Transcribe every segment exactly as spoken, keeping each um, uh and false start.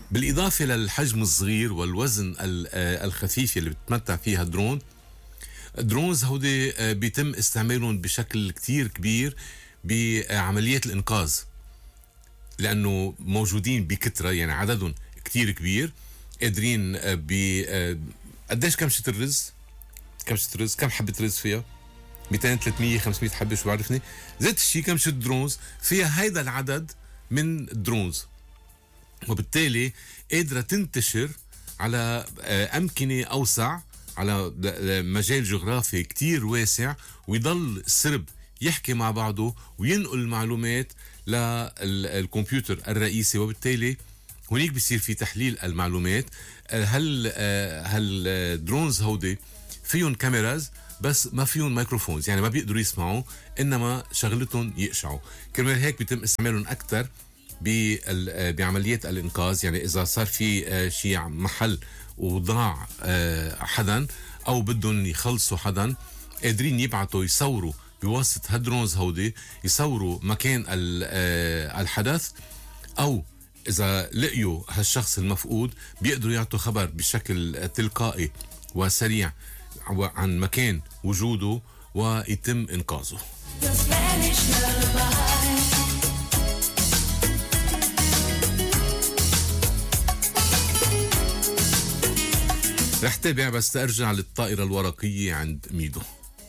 بالإضافة للحجم الصغير والوزن ال- آه، الخفيف اللي بتمتع فيها الدرون. الدرونز هودي آه، بيتم استعمالهم بشكل كتير كبير بعمليات الإنقاذ، لأنه موجودين بكثرة، يعني عددهم كتير كبير. قادرين آه، ب آه، قديش كمشة الرز؟ كمشة الرز كم حبة رز فيها؟ مئتين ثلاثمية خمسمية حبة، شو بعرفني. زيت الشي كمشة درونز فيها هيدا العدد من الدرونز، وبالتالي قادرة تنتشر على آه، أمكنة أوسع، على د- د- مجال جغرافي كتير واسع، ويضل السرب يحكي مع بعضه وينقل المعلومات للكمبيوتر الرئيسي، وبالتالي هناك بيصير في تحليل المعلومات. آه، هل آه، هل آه، درونز هودي فيهم كاميراز بس ما فيهم مايكروفونز، يعني ما بيقدروا يسمعوا، انما شغلتهم يقشعوا. كرمال هيك بيتم استعمالهم اكثر بال- بعمليات الانقاذ. يعني اذا صار في آه، شيء محل وضاع آه، حدا، او بدهم يخلصوا حدا، قادرين يبعتوا يصوروا بواسطه هالدرونز هودي، يصوروا مكان ال- آه، الحدث، او اذا لقيوا هالشخص المفقود بيقدروا يعطوا خبر بشكل تلقائي وسريع عن مكان وجوده ويتم انقاذه. The Spanish lullaby. رح تابع بس ترجع للطائرة الورقية عند ميدو.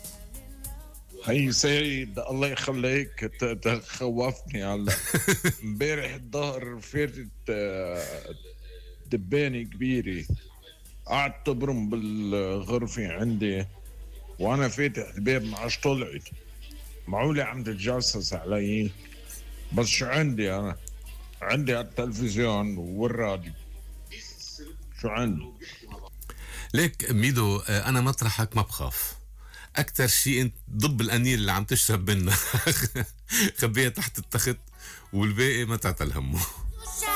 هي سيد الله يخليك، ت- تخوفني هلا. امبارح الظهر فاتت آه، دبانة كبيرة، قعدت تبرم بالغرفة عندي وانا فاتح الباب ما عادش طلعت. معقولة عم تتجسس علي؟ بس شو عندي انا؟ عندي التلفزيون والراديو. شو عندي؟ ليك ميدو، آه، أنا مطرحك ما بخاف. أكتر شيء أنت ضب الأنير اللي عم تشرب منها خبيها تحت التخت، والباقي ما تعتل همه.